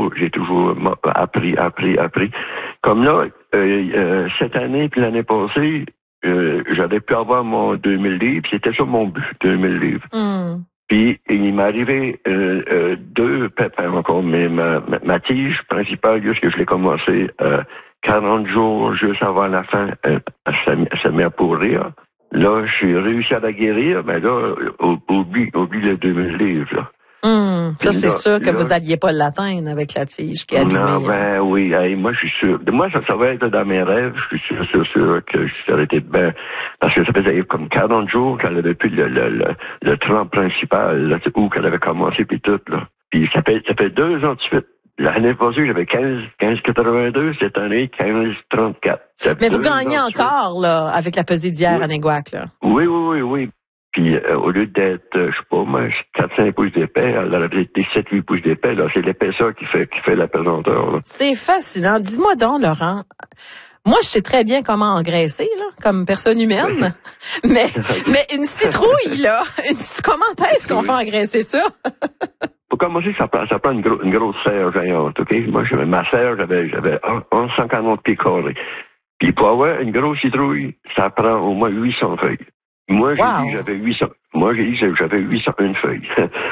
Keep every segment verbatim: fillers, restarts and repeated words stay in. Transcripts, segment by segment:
toujours, j'ai toujours appris, appris, appris. Comme là, euh, euh, cette année puis l'année passée, euh, j'aurais pu avoir mon deux mille livres. C'était ça mon but, deux mille livres. Mm. Puis il m'est arrivé euh, euh, deux pépins encore, mais ma, ma, ma tige principale, juste que je l'ai commencé euh, quarante jours juste avant la fin, euh, elle s'est mise à pourrir. Là, je suis réussi à la guérir, mais là, oublie, oublie les deux mille livres, là. Hum, ça, c'est là, sûr que là, vous alliez pas l'atteindre avec la tige qui est abîmée. Non, ben oui, hey, moi, je suis sûr. Moi, ça, ça va être dans mes rêves. Je suis sûr, sûr, sûr que ça aurait été bien. Parce que ça faisait comme quarante jours qu'elle avait plus le, le, le, le tronc principal, là, où qu'elle avait commencé, puis tout, là. Puis ça fait, ça fait deux ans de suite. L'année passée, j'avais quinze, quinze quatre-vingt-deux. Cette année, quinze trente-quatre. Mais vous gagnez encore, là, avec la pesée d'hier oui. à Néguac, là. Oui, oui, oui, oui. Puis euh, au lieu d'être, euh, je sais pas moi, quatre cinq pouces d'épais, elle aurait été sept huit pouces d'épais. Là, c'est l'épaisseur qui fait qui fait la pesanteur. Là. C'est fascinant. Dis-moi donc, Laurent. Moi, je sais très bien comment engraisser, là, comme personne humaine. mais mais une citrouille, là, une, comment est-ce qu'on fait engraisser ça? Pour commencer, ça prend, ça prend une, gros, une grosse serre géante, OK? Moi, j'avais ma serre, j'avais, j'avais onze cent quarante pieds carrés. Puis pour avoir une grosse citrouille, ça prend au moins huit cents feuilles. Moi, j'ai wow. dit que j'avais huit cents. Moi, j'ai dit que j'avais huit cent une feuille.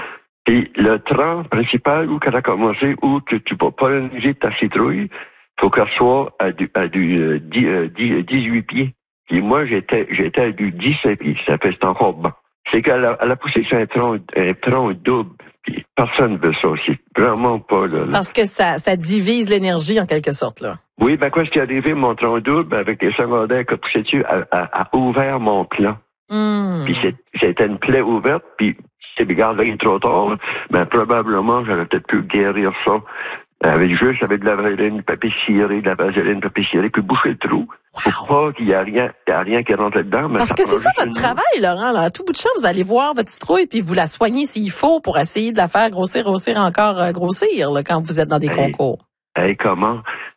Puis le tronc principal où qu'elle a commencé, où que tu peux polliniser ta citrouille, faut qu'elle soit à du, à du euh, dix, euh, dix, dix-huit pieds. Puis moi, j'étais, j'étais à du dix-sept pieds. Ça fait, c'est encore bon. C'est qu'elle a, elle a poussé sur un tronc, un tronc double. Puis personne ne veut ça. C'est vraiment pas, là. là. Parce que ça, ça divise l'énergie, en quelque sorte, là. Oui, ben, quoi, ce qui est arrivé, mon tronc double, avec les secondaires qui a poussé dessus, a, a, a ouvert mon clan. Mm. Puis c'est, c'était une plaie ouverte, puis c'est regarde, là, il est trop tard, ben, probablement, j'aurais peut-être pu guérir ça. Avec juste, avec de la vaseline, papier ciré, de la vaseline, papier ciré, puis boucher le trou. Wow. Pour pas qu'il y ait rien, il y a rien qui rentre là-dedans. Mais Parce ça que c'est ça votre une... travail, Laurent, là. À tout bout de champ, vous allez voir votre citrouille, puis vous la soignez s'il faut pour essayer de la faire grossir, grossir, encore euh, grossir, là, quand vous êtes dans des hey, concours. Hey, comment?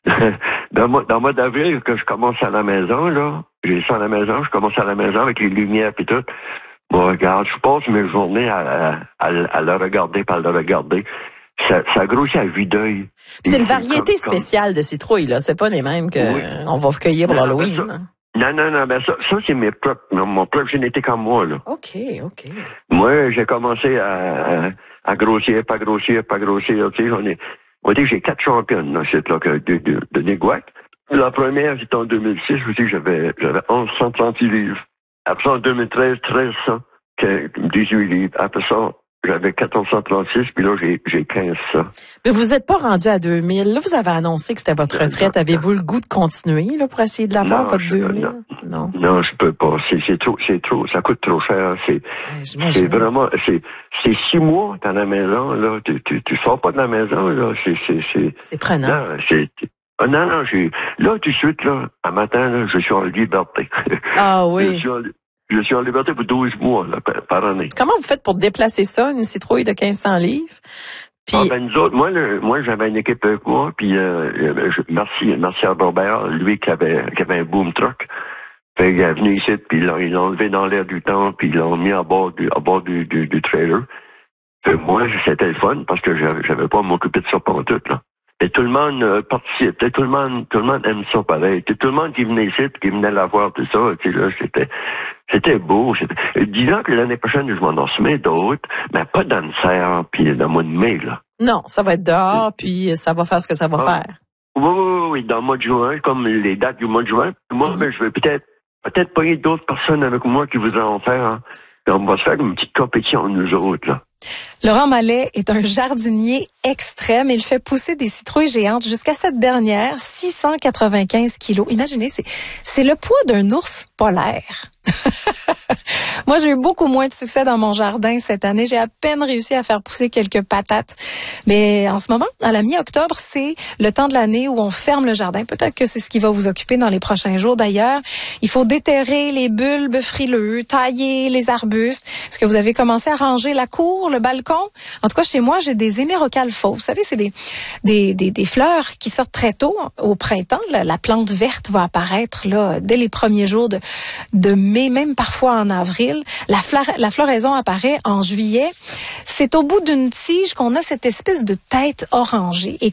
dans, le mois, dans le mois d'avril, que je commence à la maison, là, j'ai ça à la maison, je commence à la maison avec les lumières et tout. Bon, regarde, je passe mes journées à, à, à le regarder, par le regarder. Ça, ça grossit à vue d'œil. C'est une variété comme, spéciale comme... de citrouilles, là. C'est pas les mêmes que oui. on va cueillir pour l'Halloween. Non, non, non, ben ça, ça c'est mes propres, mon propre génétique à moi, là. OK, OK. Moi, j'ai commencé à, à, à grossir, pas grossir, pas grossir, tu sais, on est, on dit que j'ai quatre championnes, là, c'est là, de, de, de Néguac. La première, c'était en deux mille six, je dis, j'avais, j'avais onze cent trente-six livres. Après ça, en deux mille treize, treize cents, dix-huit livres. Après ça, j'avais quatorze cent trente-six, puis là, j'ai, j'ai quinze cents. Mais vous n'êtes pas rendu à deux mille. Là, vous avez annoncé que c'était votre retraite. Avez-vous le goût de continuer, là, pour essayer de l'avoir, votre deux mille? Non, non, non je peux pas. C'est, c'est trop, c'est trop, ça coûte trop cher. C'est, ouais, c'est vraiment, c'est, c'est six mois dans la maison, là. Tu, tu, tu sors pas de la maison, là. C'est, c'est, c'est. C'est prenant. Non, c'est, oh, non, non, j'ai, là, tout de suite, là, un matin, là, je suis en liberté. Ah oui. je suis en, Je suis en liberté pour douze mois là, par, par année. Comment vous faites pour déplacer ça, une citrouille de quinze cents livres? Puis... Ah, ben, nous autres, moi, le, moi, j'avais une équipe avec moi, puis euh, je, merci, merci à Robert, lui qui avait, qui avait un boom truck. Fait qu'il est venu ici, puis ils l'ont, ils l'ont enlevé dans l'air du temps, puis ils l'ont mis à bord du, à bord du, du, du trailer. Fait moi, c'était le fun, parce que j'avais, j'avais pas à m'occuper de ça pendant tout, là. Et tout le monde euh, participe, tout le monde, tout le monde aime ça pareil. Tout le monde qui venait ici, qui venait la voir, tout ça, tu sais, là, c'était, c'était beau. C'était... Disons que l'année prochaine, je m'en remets d'autres, mais pas dans le serre, puis dans le mois de mai, là. Non, ça va être dehors, puis ça va faire ce que ça va ah, faire. Oui, oui, oui, dans le mois de juin, comme les dates du mois de juin. Moi, mm-hmm. ben, je vais peut-être, peut-être payer d'autres personnes avec moi qui voudront en faire, hein. On va se faire une petite compétition, nous autres, là. Laurent Mallet est un jardinier extrême. Il fait pousser des citrouilles géantes jusqu'à cette dernière, six cent quatre-vingt-quinze kilos. Imaginez, c'est, c'est le poids d'un ours polaire. Moi, j'ai eu beaucoup moins de succès dans mon jardin cette année. J'ai à peine réussi à faire pousser quelques patates. Mais en ce moment, à la mi-octobre, c'est le temps de l'année où on ferme le jardin. Peut-être que c'est ce qui va vous occuper dans les prochains jours. D'ailleurs, il faut déterrer les bulbes frileux, tailler les arbustes. Est-ce que vous avez commencé à ranger la cour, le balcon? En tout cas, chez moi, j'ai des hémérocales fauves. Vous savez, c'est des, des, des, des fleurs qui sortent très tôt au printemps. La, la plante verte va apparaître là dès les premiers jours de, de mai, même parfois en avril. La, fleur, la floraison apparaît en juillet. C'est au bout d'une tige qu'on a cette espèce de tête orangée. Et